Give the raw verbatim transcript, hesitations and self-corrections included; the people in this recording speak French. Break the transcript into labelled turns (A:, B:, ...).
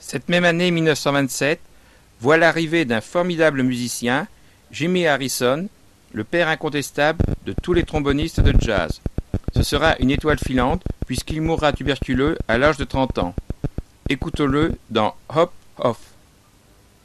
A: Cette même année mille neuf cent vingt-sept voit l'arrivée d'un formidable musicien, Jimmy Harrison, le père incontestable de tous les trombonistes de jazz. Ce sera une étoile filante puisqu'il mourra tuberculeux à l'âge de trente ans. Écoutons-le dans Hop Off.